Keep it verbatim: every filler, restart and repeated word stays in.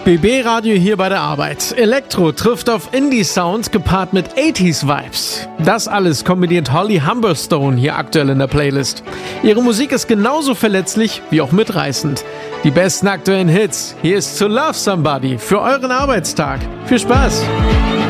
B B-Radio hier bei der Arbeit. Elektro trifft auf Indie-Sound gepaart mit achtziger-Vibes. Das alles kombiniert Holly Humberstone hier aktuell in der Playlist. Ihre Musik ist genauso verletzlich wie auch mitreißend. Die besten aktuellen Hits. Hier ist To Love Somebody für euren Arbeitstag. Viel Spaß!